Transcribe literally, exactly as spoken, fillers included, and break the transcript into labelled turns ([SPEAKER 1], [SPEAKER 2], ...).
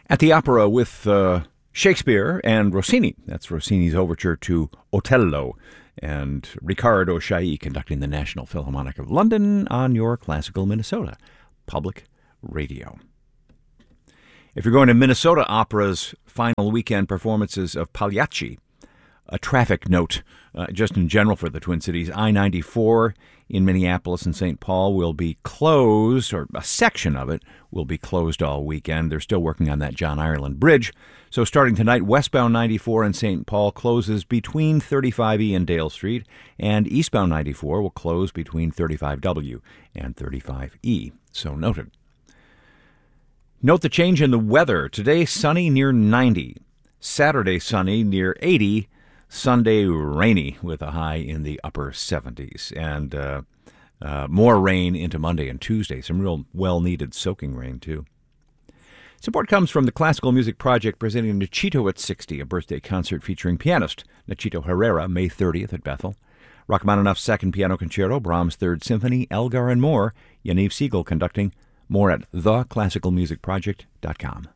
[SPEAKER 1] At the opera with uh, Shakespeare and Rossini. That's Rossini's overture to Otello. And Riccardo Chailly conducting the National Philharmonic of London on your Classical Minnesota Public Radio. If you're going to Minnesota Opera's final weekend performances of Pagliacci, a traffic note uh, just in general for the Twin Cities. I ninety-four in Minneapolis and Saint Paul will be closed, or a section of it will be closed all weekend. They're still working on that John Ireland Bridge. So starting tonight, westbound ninety-four in Saint Paul closes between thirty-five E and Dale Street, and eastbound ninety-four will close between thirty-five W and thirty-five E. So noted. Note the change in the weather. Today, sunny near ninety. Saturday, sunny near eighty. Sunday, rainy with a high in the upper seventies. And uh, uh, more rain into Monday and Tuesday. Some real well-needed soaking rain, too. Support comes from the Classical Music Project presenting Nachito at sixty, a birthday concert featuring pianist Nachito Herrera, May thirtieth at Bethel. Rachmaninoff's Second Piano Concerto, Brahms' Third Symphony, Elgar and more. Yaniv Siegel conducting. More at the classical music project dot com.